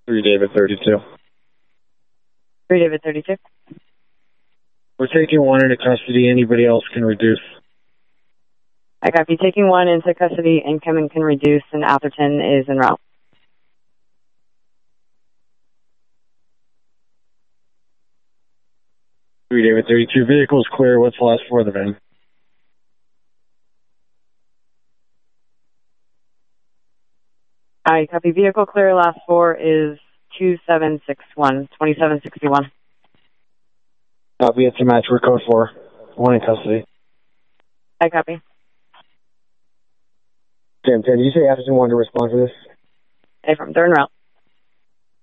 3 David 32. 3 David 32. We're taking one into custody. Anybody else can reduce. I copy. Taking one into custody. Incoming can reduce, and Atherton is en route. Three David 32. Vehicle's clear. What's the last four of the van? I copy. Vehicle clear. Last four is 2761. 2761. Copy. It's a match. We're code 4. One in custody. I copy. Sam 10, did you say Atherton wanted to respond for this? Affirm. They're en route.